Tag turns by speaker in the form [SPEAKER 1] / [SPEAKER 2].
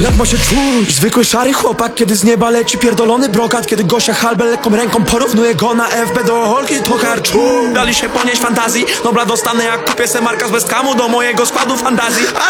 [SPEAKER 1] Jak ma się czuć? Zwykły szary chłopak, kiedy z nieba leci pierdolony brokat. Kiedy Gosia Halbel lekką ręką porównuje go na FB do Holki, to karczu. Dali się ponieść fantazji, dobra dostanę jak kupię se marka z West Hamu do mojego składu fantazji.